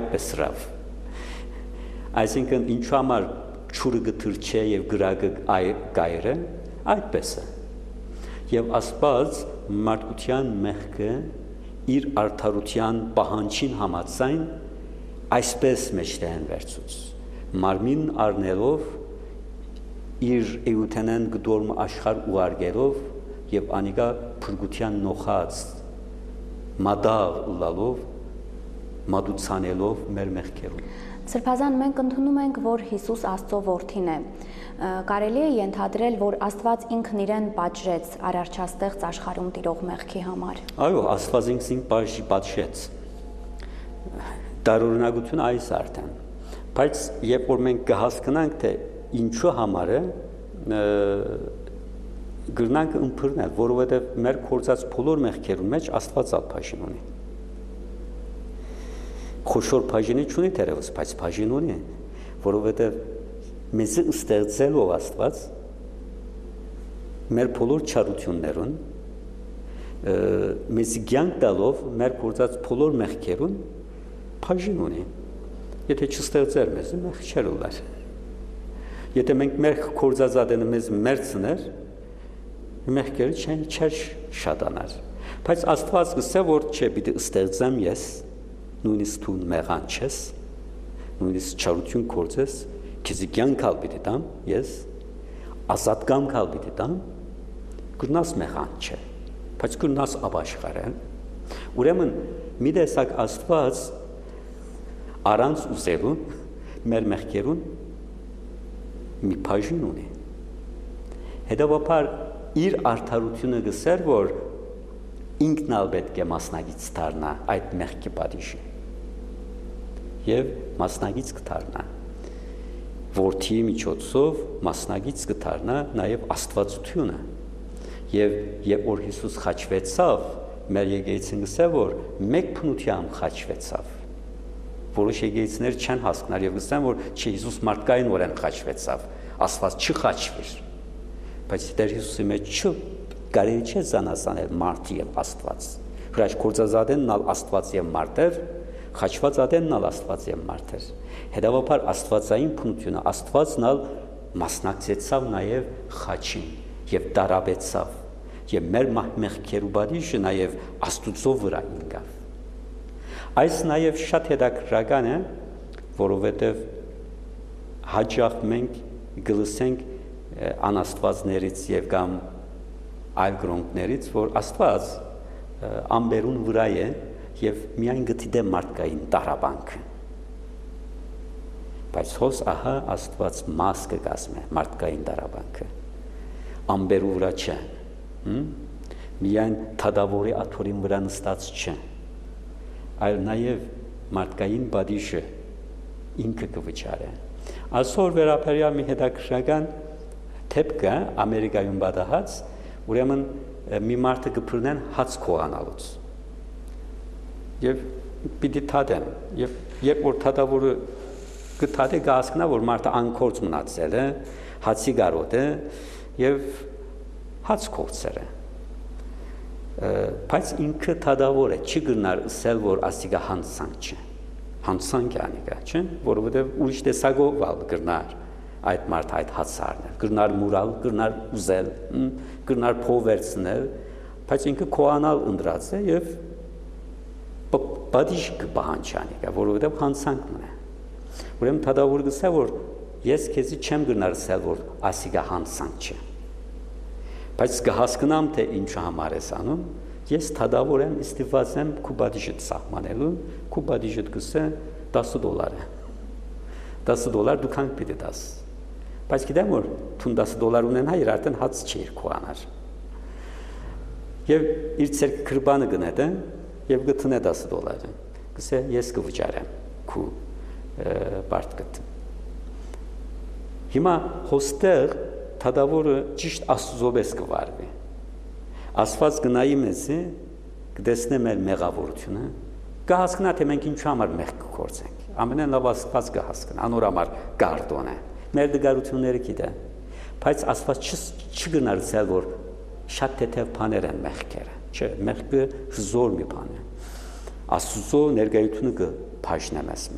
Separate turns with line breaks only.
այդպես հրավ։ Այսինքն ինչու համար ջուրը գթրչե եւ գրագը գայրը այդպես է։ Եվ Աստված մարդկության մեղքը իր արդարության պահանջին համաձայն այսպես մեջտեղ են վերցուց։ Մարմին առնելով իր էութենեն գդորմ աշխարհ ուարգելով եւ անիկա փրկության նոխած մադաղ լալով մադուցանելով մեր մեղքերուն։
Սրբազան, մենք ընդունում ենք, որ Հիսուս Աստծո որդին է։ Կարելի է ենթադրել, որ Աստված ինքն իրեն պատժեց արարչաստեղծ աշխարհում տիրող մեղքի համար։
Այո, Աստված ինքն պատժեց։ Տարօրինակություն այս արդեն։ Բայց երբ որ մենք կհասկանանք, թե ինչու համար է, գրնանք ըմբռնել, որովհետև մեր կործած բոլոր մեղքերուն մեջ Աստված բաժին ունի։ Խոշոր բաժինի չունի դերևս, բայց բաժին ունի, որովհետև մեզ ստեղծելով Աստված մեր բոլոր չարություններուն մեզ կյանք տալով մեր կործած բոլոր մեղքերուն բաժին ունի։ Եթե չստեղծեր մեզ, մեղք չէր ուլար։ Եթե մենք մեր կործած ադենը մեզ մերցներ, մեղքերը չէր շատանար։ Բայց Աստված գսե որ չէ, պիտի ստեղծեմ ես, նույնիսկ դու մեղան չես, նույնիսկ չարություն կործես, քեզ կյանքալ պիտի տամ, ես ազատ կամքալ պիտի տամ, գտնաս մեղան չէ, բայց գտնաս ապաշխարել։ Ուրեմն մի տեսակ Աստված առանց ուզելու մեր մեղքերուն մի բաժին ունի։ Հետևաբար իր արդարությունը գսեր, որ ինքն ալ պետք է մասնագից դառնա այդ մեղքի պատիժի եւ մասնագից կդառնա որդի միջոցով մասնագից կդառնա նաեւ աստվածությունը եւ երբ որ Հիսուս խաչվեցավ մեր եկեղեցին գսե որ մեկ փնությամբ խաչվեցավ որոշ եկեղեցիներ չեն հասկնար եւ գսեն որ չէ Հիսուս մարդկային օրեն խաչվեցավ Աստված չխաչվիր բայց Տեր Հիսուսի մեջ կարելի չէ զանազանել մարդ եւ Աստված։ Հրաշ կործազատենն ալ Աստված եւ մարդ էր, խաչված ադենն ալ Աստված եւ մարդ էր։ Հետևաբար Աստվածային փնությունը Աստվածն ալ մասնակցեցավ նաեւ խաչին եւ դարաբեցավ եւ մեր մեղքերու բաժինը նաեւ Աստուծո վրա ինկավ։ Այս նաեւ շատ հետաքրքրական է, որովհետեւ հաճախ մենք գլսենք անաստվածներից եւ կամ այլ գրոնքներից, որ Աստված ամբերուն վրա է եւ միայն գտիդե մարդկային տարաբանքը։ Բայց հոս ահա Աստված մաս կգազմե մարդկային տարաբանքը։ Ամբերու վրա չէ։ Միայն թադավորի աթորին վրա նստած չէ։ Այլ նաեւ մարդկային բադիշը ինքը կվճարե։ Այսօր վերաբերյալ մի հետաքրքրական թեփք Ամերիկայում բադահած ուրեմն մի մարդը կփրնեն հաց քողանալուց եւ պիտի թադեն եւ երբ որ թադավորը կթադե կհասկանա որ մարդը անկորձ մնացել է հացի գարոտ է եւ հաց քողցեր է բայց ինքը թադավոր է չի գնար ասել որ ասիգա հանցանք չէ հանցանք է անիկա չէ որովհետեւ ուրիշ տեսակով ալ գնար այդ մարդ այդ հացարն է գնար մուրալ գնար ուզել գնար փովերցնել բայց ինքը քոանալ ընդրած է եւ բադիշ կբանչանիկա որովհետեւ հանցանքն է ուրեմն թադավոր գսա որ ես քեզի չեմ գնար ասել որ ասիգա հանցանք չէ բայց կհասկանամ թե ինչ համար ես անում ես թադավոր եմ ստիպված եմ քու բադիշը սահմանելու քու բադիշը գսե $10 է $10 դու քանք պիտի դաս բայց գիտեմ որ թուն $10 ունենա իր արդեն հաց չի քոանար եւ իր ցերկ քրբանը գնեդը եւ գտնե $10 գսե ես կվճարեմ քու բարտկտ հիմա հոստեղ թադավորը ճիշտ աստուծոպես կվարվի Աստված գնայի մեզի կտեսնե մեր մեղավորությունը կհասկանա թե մենք ինչու համար մեղք կգործենք ամենեն լավ Աստված կհասկանա անորամար գարդոն է մեր դգարությունները գիտե բայց Աստված չգնար ասել որ շատ թեթև բաներ են մեղքերը չէ մեղքը զոր մի բան է Աստուծո ներկայությունը կփաշնե մեզ